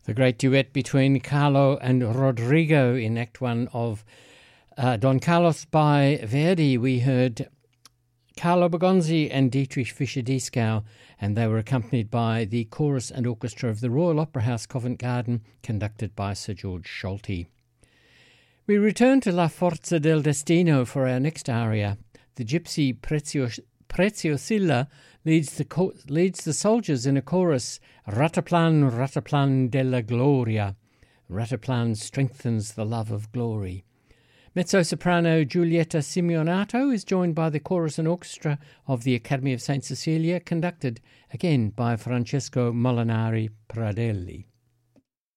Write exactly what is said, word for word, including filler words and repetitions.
The great duet between Carlo and Rodrigo in Act One of uh, Don Carlos by Verdi. We heard Carlo Bergonzi and Dietrich Fischer-Dieskau, and they were accompanied by the chorus and orchestra of the Royal Opera House, Covent Garden, conducted by Sir George Scholti. We return to La Forza del Destino for our next aria. The gypsy Prezio, Preziosilla leads the, co- leads the soldiers in a chorus, Rataplan, Rataplan della Gloria. Rataplan strengthens the love of glory. Mezzo-soprano Giulietta Simeonato is joined by the chorus and orchestra of the Academy of Saint Cecilia, conducted again by Francesco Molinari Pradelli.